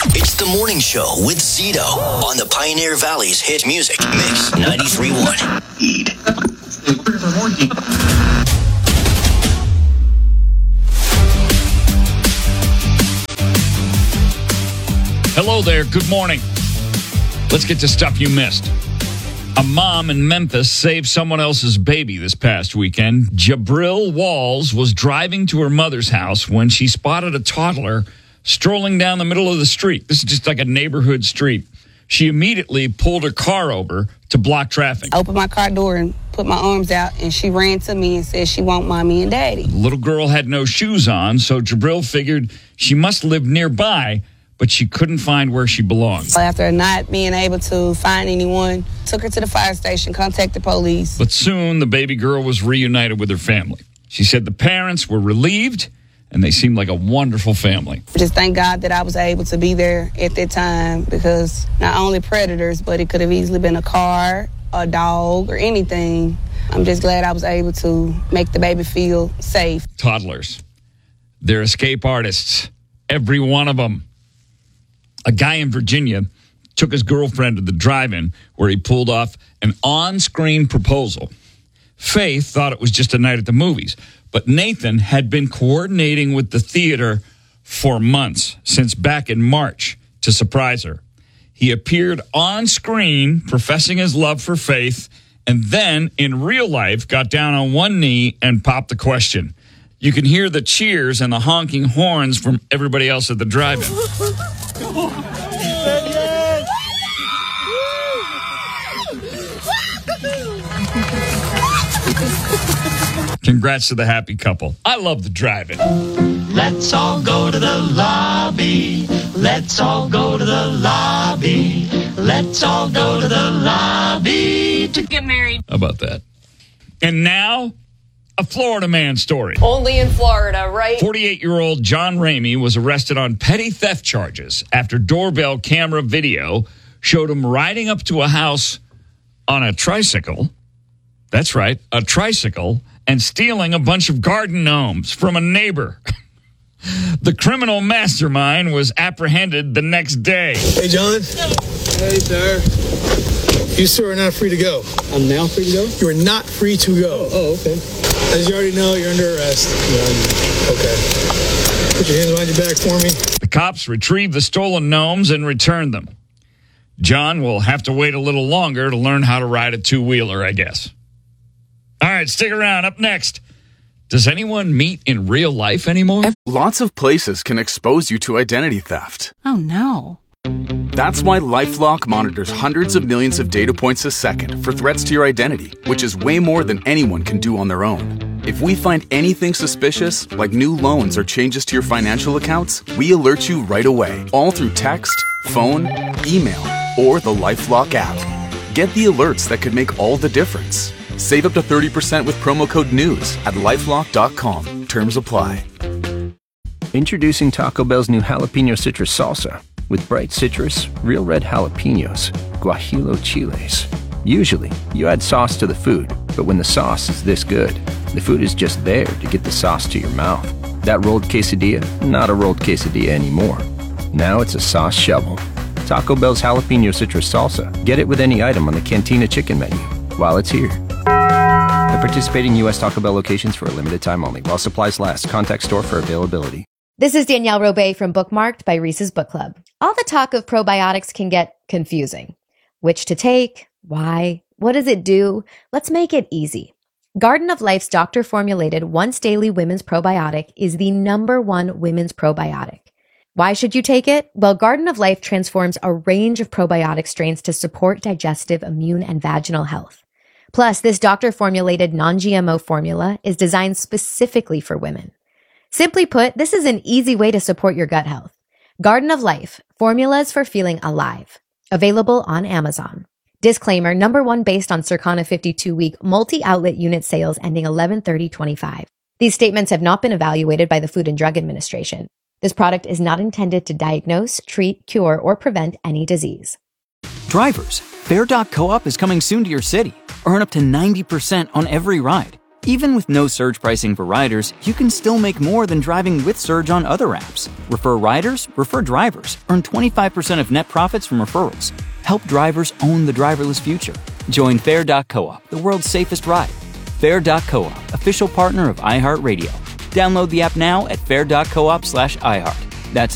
It's the morning show with Zito on the Pioneer Valley's hit music mix 93.1. Hello there. Good morning. Let's get to stuff you missed. A mom in Memphis saved someone else's baby this past weekend. Jabril Walls was driving to her mother's house when she spotted a toddler strolling down the middle of the street. This is just like a neighborhood street. She immediately pulled her car over to block traffic. I opened my car door and put my arms out, and she ran to me and said she want mommy and daddy. The little girl had no shoes on, so Jabril figured she must live nearby, but she couldn't find where she belonged. After not being able to find anyone, took her to the fire station, contacted police. But soon, the baby girl was reunited with her family. She said the parents were relieved, and they seemed like a wonderful family. Just thank God that I was able to be there at that time, because not only predators, but it could have easily been a car, a dog, or anything. I'm just glad I was able to make the baby feel safe. Toddlers. They're escape artists. Every one of them. A guy in Virginia took his girlfriend to the drive-in where he pulled off an on-screen proposal. Faith thought it was just a night at the movies, but Nathan had been coordinating with the theater for months, since back in March, to surprise her. He appeared on screen professing his love for Faith, and then in real life got down on one knee and popped the question. You can hear the cheers and the honking horns from everybody else at the drive-in. Congrats to the happy couple. I love the drive-in. Let's all go to the lobby. Let's all go to the lobby. Let's all go to the lobby to get married. How about that? And now, a Florida man story. Only in Florida, right? 48-year-old John Ramey was arrested on petty theft charges after doorbell camera video showed him riding up to a house on a tricycle. That's right, a tricycle, and stealing a bunch of garden gnomes from a neighbor. The criminal mastermind was apprehended the next day. Hey, John. Hey, sir. You, sir, are not free to go. I'm now free to go? You are not free to go. Oh, okay. As you already know, you're under arrest. Okay. Put your hands behind your back for me. The cops retrieved the stolen gnomes and returned them. John will have to wait a little longer to learn how to ride a two-wheeler, I guess. All right, stick around. Up next, does anyone meet in real life anymore? Lots of places can expose you to identity theft. Oh, no. That's why LifeLock monitors hundreds of millions of data points a second for threats to your identity, which is way more than anyone can do on their own. If we find anything suspicious, like new loans or changes to your financial accounts, we alert you right away, all through text, phone, email, or the LifeLock app. Get the alerts that could make all the difference. Save up to 30% with promo code NEWS at LifeLock.com. Terms apply. Introducing Taco Bell's new Jalapeno Citrus Salsa. With bright citrus, real red jalapenos, guajillo chiles. Usually, you add sauce to the food, but when the sauce is this good, the food is just there to get the sauce to your mouth. That rolled quesadilla, not a rolled quesadilla anymore. Now it's a sauce shovel. Taco Bell's Jalapeno Citrus Salsa. Get it with any item on the Cantina Chicken menu while it's here. At participating U.S. Taco Bell locations for a limited time only. While supplies last. Contact store for availability. This is Danielle Robay from Bookmarked by Reese's Book Club. All the talk of probiotics can get confusing. Which to take? Why? What does it do? Let's make it easy. Garden of Life's doctor-formulated once-daily women's probiotic is the #1 women's probiotic. Why should you take it? Well, Garden of Life transforms a range of probiotic strains to support digestive, immune, and vaginal health. Plus, this doctor-formulated non-GMO formula is designed specifically for women. Simply put, this is an easy way to support your gut health. Garden of Life, formulas for feeling alive. Available on Amazon. Disclaimer, #1 based on Circana 52-week multi-outlet unit sales ending 11/30/25. These statements have not been evaluated by the Food and Drug Administration. This product is not intended to diagnose, treat, cure, or prevent any disease. Drivers, Fair.coop is coming soon to your city. Earn up to 90% on every ride. Even with no surge pricing for riders, you can still make more than driving with Surge on other apps. Refer riders, refer drivers. Earn 25% of net profits from referrals. Help drivers own the driverless future. Join Fair.coop, the world's safest ride. Fair.coop, official partner of iHeartRadio. Download the app now at fair.coop/iHeart. That's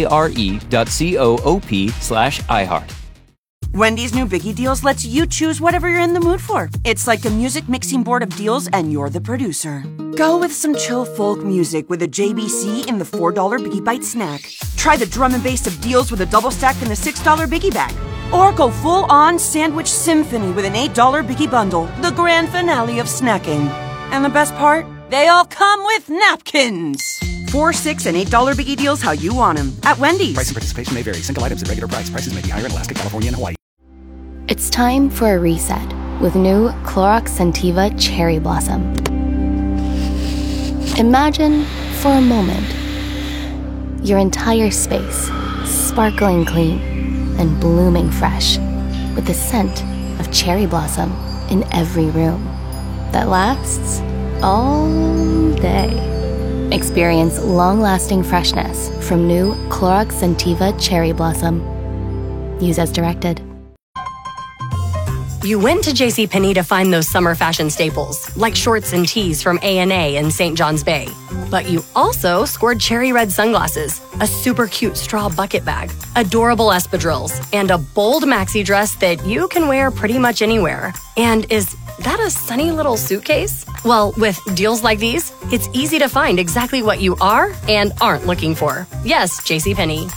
FARE.coop/iHeart. Wendy's new Biggie Deals lets you choose whatever you're in the mood for. It's like a music mixing board of deals, and you're the producer. Go with some chill folk music with a JBC in the $4 Biggie Bite snack. Try the drum and bass of deals with a double stack in the $6 Biggie Bag. Or go full-on sandwich symphony with an $8 Biggie Bundle, the grand finale of snacking. And the best part? They all come with napkins. $4, $6, and $8 Biggie Deals how you want them at Wendy's. Price and participation may vary. Single items at regular price. Prices may be higher in Alaska, California, and Hawaii. It's time for a reset with new Clorox Scentiva Cherry Blossom. Imagine, for a moment, your entire space sparkling clean and blooming fresh with the scent of cherry blossom in every room that lasts all day. Experience long-lasting freshness from new Clorox Scentiva Cherry Blossom. Use as directed. You went to JCPenney to find those summer fashion staples, like shorts and tees from A&A and St. John's Bay. But you also scored cherry red sunglasses, a super cute straw bucket bag, adorable espadrilles, and a bold maxi dress that you can wear pretty much anywhere. And is that a sunny little suitcase? Well, with deals like these, it's easy to find exactly what you are and aren't looking for. Yes, JCPenney.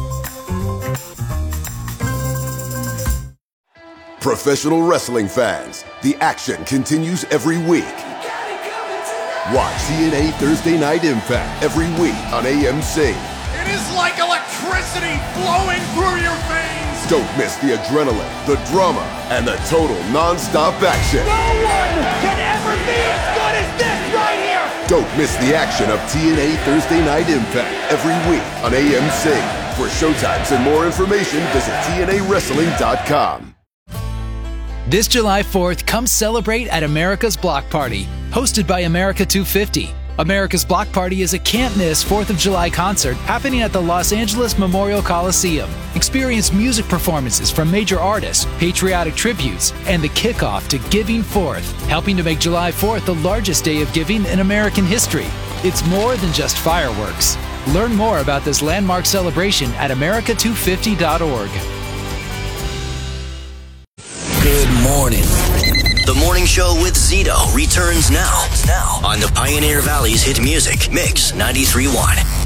Professional wrestling fans, the action continues every week. Watch TNA Thursday Night Impact every week on AMC. It is like electricity flowing through your veins. Don't miss the adrenaline, the drama, and the total non-stop action. No one can ever be as good as this right here. Don't miss the action of TNA Thursday Night Impact every week on AMC. For showtimes and more information, visit TNAWrestling.com. This July 4th, come celebrate at America's Block Party, hosted by America 250. America's Block Party is a can't-miss 4th of July concert happening at the Los Angeles Memorial Coliseum. Experience music performances from major artists, patriotic tributes, and the kickoff to Giving Forth, helping to make July 4th the largest day of giving in American history. It's more than just fireworks. Learn more about this landmark celebration at america250.org. Good morning. The morning show with Zito returns now on the Pioneer Valley's hit music, Mix 93.1.